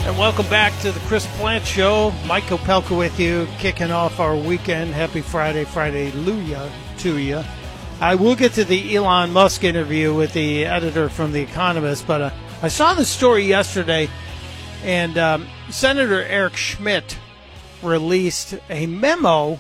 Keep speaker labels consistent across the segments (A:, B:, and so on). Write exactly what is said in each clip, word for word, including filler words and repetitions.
A: Welcome back to the Chris Plante Show. Mike Opelka with you, kicking off our weekend. Happy Friday, Friday-luya to you. I will get to the Elon Musk interview with the editor from The Economist, but uh, I saw the story yesterday, and um, Senator Eric Schmidt released a memo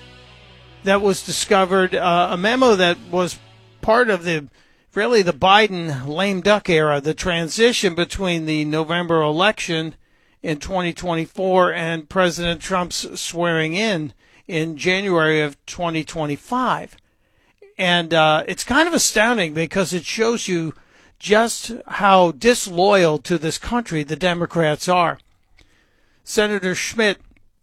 A: that was discovered, uh, a memo that was part of the really the Biden lame duck era, the transition between the November election in twenty twenty-four and President Trump's swearing in in January of twenty twenty-five. And uh, it's kind of astounding because it shows you just how disloyal to this country the Democrats are. Senator Schmidt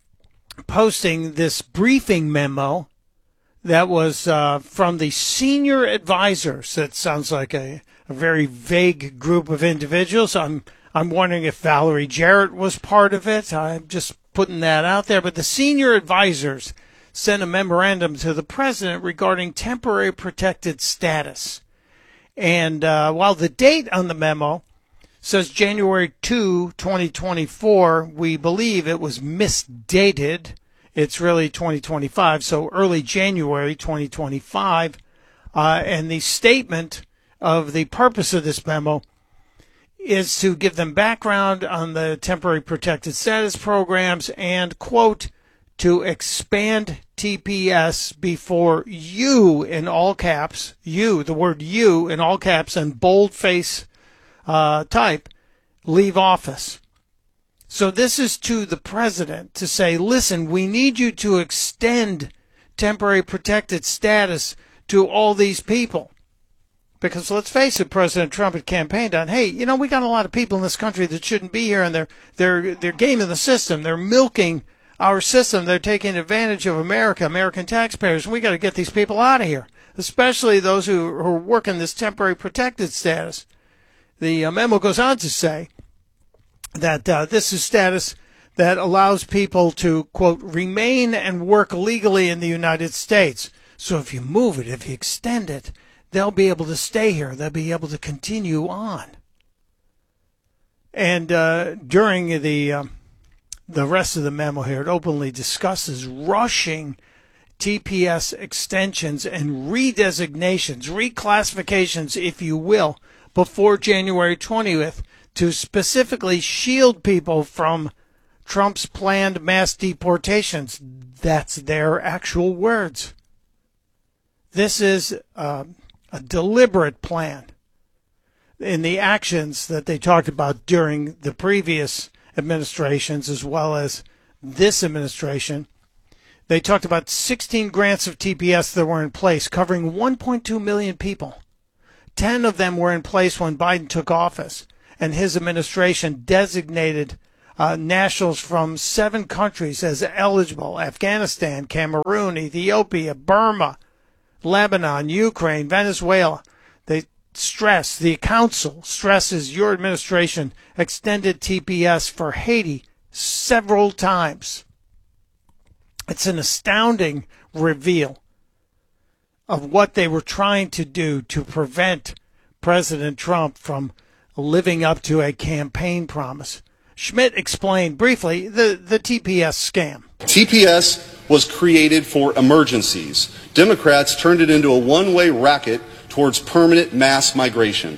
A: posting this briefing memo that was uh, from the senior advisors. That sounds like a, a very vague group of individuals. I'm I'm wondering if Valerie Jarrett was part of it. I'm just putting that out there. But the senior advisors sent a memorandum to the president regarding temporary protected status. And uh, while the date on the memo says January second, twenty twenty-four, we believe it was misdated. It's really twenty twenty-five, so early January twenty twenty-five. Uh, and the statement of the purpose of this memo is to give them background on the temporary protected status programs and, quote, to expand T P S before you, in all caps, you, the word you, in all caps and boldface uh, type, leave office. So this is to the president to say, listen, we need you to extend temporary protected status to all these people. Because let's face it, President Trump had campaigned on, hey, you know, we got a lot of people in this country that shouldn't be here, and they're they're they're gaming the system. They're milking our system. They're taking advantage of America, American taxpayers, and we got to get these people out of here, especially those who, who are working this temporary protected status. The uh, memo goes on to say that uh, this is status that allows people to, quote, remain and work legally in the United States. So if you move it, if you extend it, they'll be able to stay here. They'll be able to continue on. And uh, during the um, the rest of the memo here, it openly discusses rushing T P S extensions and redesignations, reclassifications, if you will, before January twentieth to specifically shield people from Trump's planned mass deportations. That's their actual words. This is uh, a deliberate plan in the actions that they talked about during the previous administrations as well as this administration. They talked about sixteen grants of T P S that were in place covering one point two million people. ten of them were in place when Biden took office, and his administration designated uh, nationals from seven countries as eligible: Afghanistan, Cameroon, Ethiopia, Burma, Lebanon, Ukraine, Venezuela. They stress, the council stresses your administration extended T P S for Haiti several times. It's an astounding reveal of what they were trying to do to prevent President Trump from living up to a campaign promise. Schmidt explained briefly the, the T P S scam.
B: T P S was created for emergencies. Democrats turned it into a one-way racket towards permanent mass migration.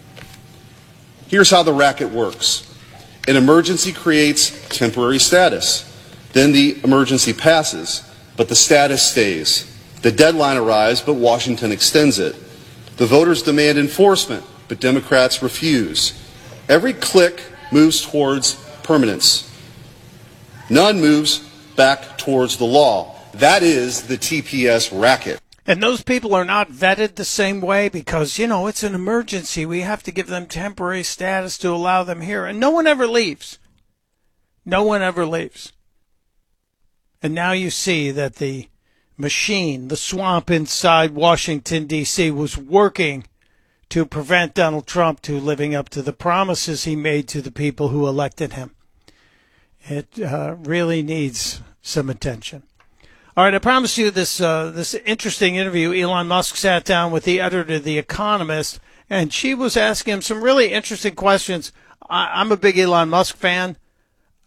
B: Here's how the racket works. An emergency creates temporary status. Then the emergency passes, but the status stays. The deadline arrives, but Washington extends it. The voters demand enforcement, but Democrats refuse. Every click moves towards permanence. None moves back towards the law. That is the T P S racket.
A: And those people are not vetted the same way because, you know, it's an emergency. We have to give them temporary status to allow them here. And no one ever leaves. No one ever leaves. And now you see that the machine, the swamp inside Washington, D C, was working to prevent Donald Trump to living up to the promises he made to the people who elected him. It uh, really needs some attention. All right, I promised you this uh, this interesting interview. Elon Musk sat down with the editor of The Economist, and she was asking him some really interesting questions. I, I'm a big Elon Musk fan.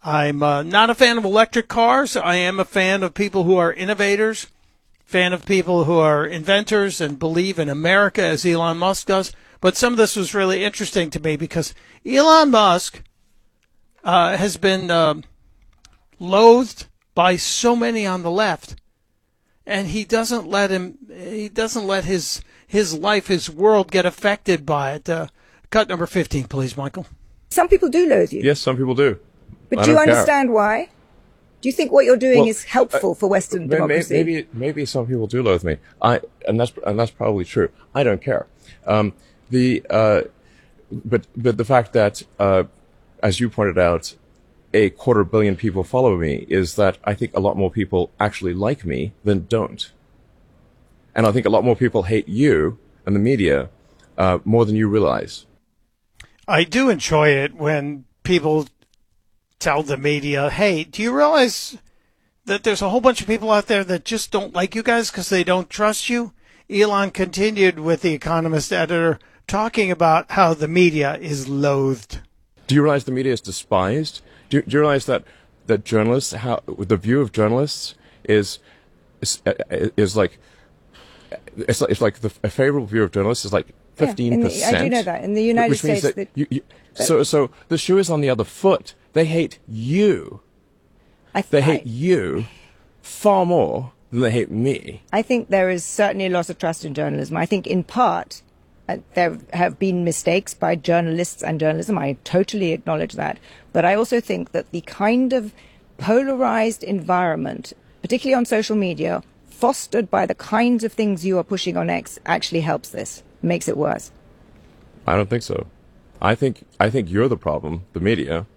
A: I'm uh, not a fan of electric cars. I am a fan of people who are innovators, fan of people who are inventors and believe in America as Elon Musk does. But some of this was really interesting to me because Elon Musk uh, has been uh, loathed by so many on the left, and he doesn't let him. He doesn't let his his life, his world, get affected by it. Uh, cut number fifteen, please, Michael.
C: Some people do loathe you.
D: Yes, some people do.
C: But
D: I
C: do you
D: don't care.
C: understand why? Do you think what you're doing
D: Well,
C: is helpful
D: uh,
C: for Western
D: maybe,
C: democracy?
D: Maybe, maybe some people do loathe me. I, and that's, and that's probably true. I don't care. Um, the, uh, but, but the fact that, uh, as you pointed out, a quarter billion people follow me is that I think a lot more people actually like me than don't. And I think a lot more people hate you and the media, uh, more than you realize.
A: I do enjoy it when people tell the media, hey, do you realize that there's a whole bunch of people out there that just don't like you guys because they don't trust you? Elon continued with the Economist editor talking about how the media is loathed.
D: Do you realize the media is despised? Do you, do you realize that, that journalists, how the view of journalists is is, is like it's like, it's like the, a favorable view of journalists is like fifteen percent.
C: Yeah, I do know that. In the United
D: which means
C: States,
D: that
C: that,
D: you, you, so so the shoe is on the other foot. They hate you.
C: I th-
D: They hate
C: I,
D: you far more than they hate me.
C: I think there is certainly a loss of trust in journalism. I think in part uh, there have been mistakes by journalists and journalism. I totally acknowledge that. But I also think that the kind of polarized environment, particularly on social media, fostered by the kinds of things you are pushing on X, actually helps this, makes it worse.
D: I don't think so. I think I think you're the problem, the media.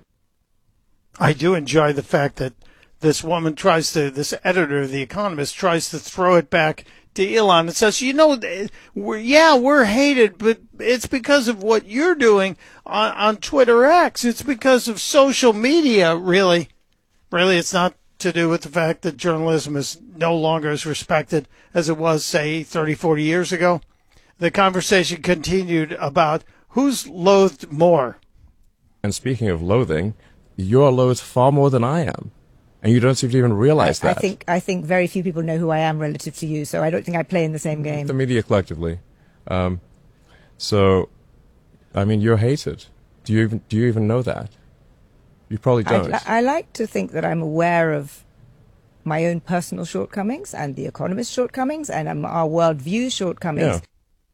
A: I do enjoy the fact that this woman tries to, this editor of The Economist tries to throw it back to Elon and says, you know, we're, yeah, we're hated, but it's because of what you're doing on, on Twitter X. It's because of social media, really. Really, it's not to do with the fact that journalism is no longer as respected as it was, say, thirty, forty years ago. The conversation continued about who's loathed more.
D: And speaking of loathing, you're loathed far more than I am. And you don't seem to even realize
C: I,
D: that.
C: I think I think very few people know who I am relative to you, so I don't think I play in the same game.
D: The media collectively. Um, so, I mean, you're hated. Do you even do you even know that? You probably don't.
C: I, I like to think that I'm aware of my own personal shortcomings and the Economist's shortcomings and um, our worldview's shortcomings.
D: Yeah.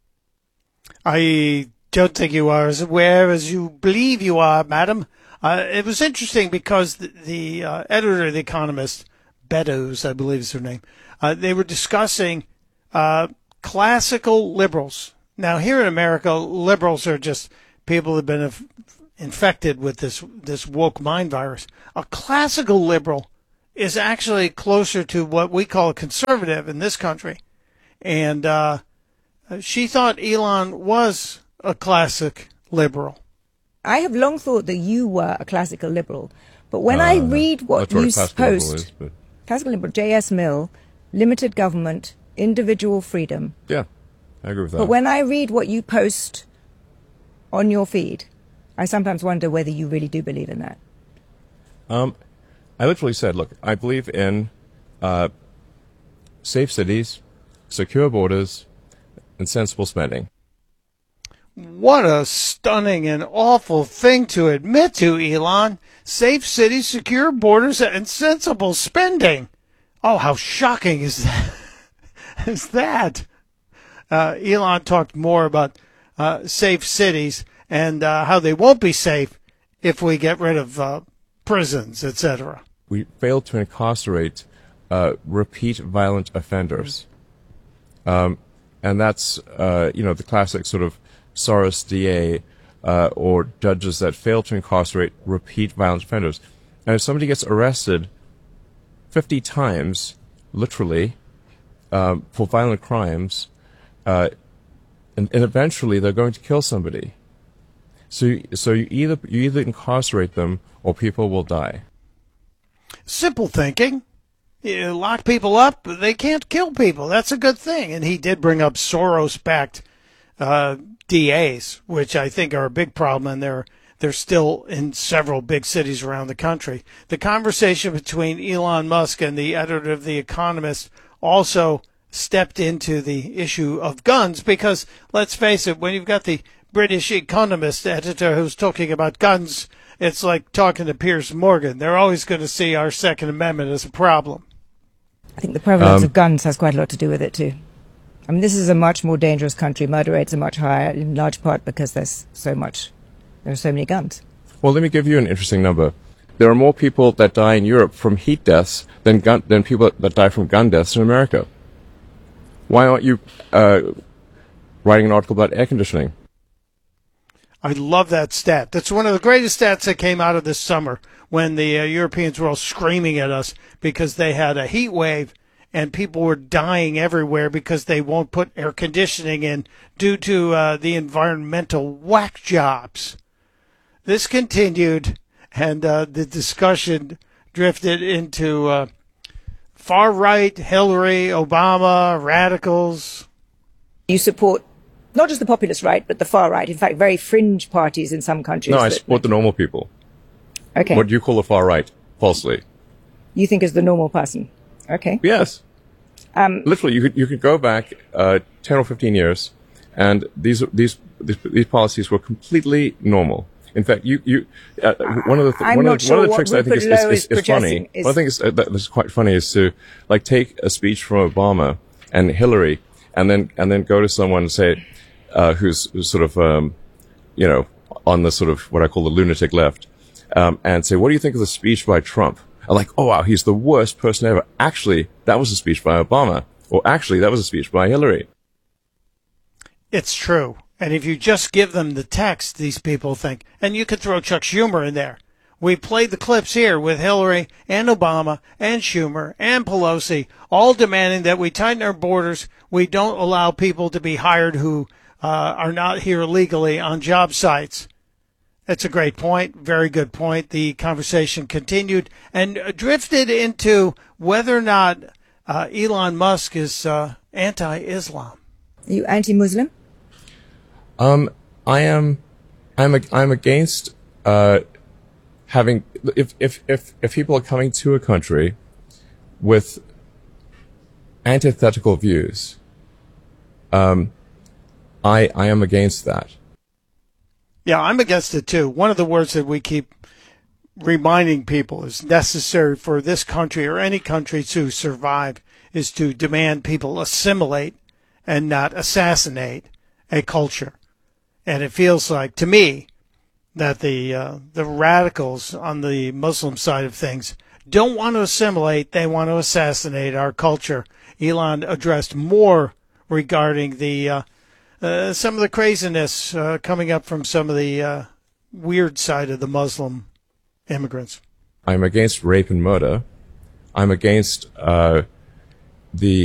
A: I don't think you are as aware as you believe you are, madam. Uh, it was interesting because the, the uh, editor of The Economist, Beddoes, I believe is her name, uh, they were discussing uh, classical liberals. Now, here in America, liberals are just people who have been inf- infected with this, this woke mind virus. A classical liberal is actually closer to what we call a conservative in this country. And uh, she thought Elon was a classic liberal.
C: I have long thought that you were a classical liberal, but when uh, I read what you post,
D: is, but...
C: classical liberal, J S Mill, limited government, individual freedom.
D: Yeah, I agree with that.
C: But when I read what you post on your feed, I sometimes wonder whether you really do believe in that.
D: Um, I literally said, look, I believe in uh, safe cities, secure borders, and sensible spending.
A: What a stunning and awful thing to admit to, Elon. Safe cities, secure borders, and sensible spending. Oh, how shocking is that? is that? Uh, Elon talked more about uh, safe cities and uh, how they won't be safe if we get rid of uh, prisons, et cetera.
D: We failed to incarcerate uh, repeat violent offenders. Um, and that's, uh, you know, the classic sort of Soros D A uh, or judges that fail to incarcerate repeat violent offenders. And if somebody gets arrested fifty times, literally, um, for violent crimes, uh, and, and eventually they're going to kill somebody. So, you, so you either you either incarcerate them or people will die.
A: Simple thinking. You lock people up, they can't kill people. That's a good thing. And he did bring up Soros-backed uh, D As, which I think are a big problem, and they're they're still in several big cities around the country. The conversation between Elon Musk and the editor of The Economist also stepped into the issue of guns because, let's face it, when you've got the British Economist editor who's talking about guns, it's like talking to Piers Morgan. They're always going to see our Second Amendment as a problem.
C: I think the prevalence
D: Um,
C: of guns has quite a lot to do with it too. I mean, this is a much more dangerous country. Murder rates are much higher, in large part because there's so much, there are so many guns.
D: Well, let me give you an interesting number. There are more people that die in Europe from heat deaths than gun, than people that die from gun deaths in America. Why aren't you uh, writing an article about air conditioning?
A: I love that stat. That's one of the greatest stats that came out of this summer when the uh, Europeans were all screaming at us because they had a heat wave and people were dying everywhere because they won't put air conditioning in due to uh, the environmental whack jobs. This continued, and uh, the discussion drifted into uh, far right, Hillary, Obama, radicals.
C: You support not just the populist right, but the far right, in fact, very fringe parties in some countries.
D: No, I
C: that-
D: support the normal people.
C: Okay.
D: What do you call the far right? Falsely.
C: You think as the normal person. Okay.
D: Yes. Um, Literally, you could you could go back uh, ten or fifteen years, and these these these, these policies were completely normal. In fact, you you uh, one of the th-
C: I'm
D: one
C: not
D: of the,
C: sure
D: one of the
C: what
D: tricks I think is,
C: Rupert
D: is,
C: Lowe
D: is,
C: is
D: is funny.
C: projecting is-
D: One thing is uh, that is quite funny is to like take a speech from Obama and Hillary, and then and then go to someone and say uh, who's, who's sort of um, you know on the sort of what I call the lunatic left, um, and say, what do you think of the speech by Trump? I'm like, oh wow, he's the worst person ever. Actually, that was a speech by Obama. Or actually, that was a speech by Hillary.
A: It's true. And if you just give them the text, these people think, and you could throw Chuck Schumer in there. We played the clips here with Hillary and Obama and Schumer and Pelosi, all demanding that we tighten our borders. We don't allow people to be hired who uh, are not here legally on job sites. That's a great point. Very good point. The conversation continued and drifted into whether or not uh, Elon Musk is uh, anti-Islam.
C: Are you anti-Muslim?
D: Um, I am, I'm, a, I'm against uh, having if if if if people are coming to a country with antithetical views. Um, I I am against that.
A: Yeah, I'm against it too. One of the words that we keep reminding people is necessary for this country or any country to survive is to demand people assimilate and not assassinate a culture. And it feels like, to me, that the uh, the radicals on the Muslim side of things don't want to assimilate. They want to assassinate our culture. Elon addressed more regarding the uh, uh, some of the craziness uh, coming up from some of the uh, weird side of the Muslim immigrants.
D: I'm against rape and murder. I'm against uh, the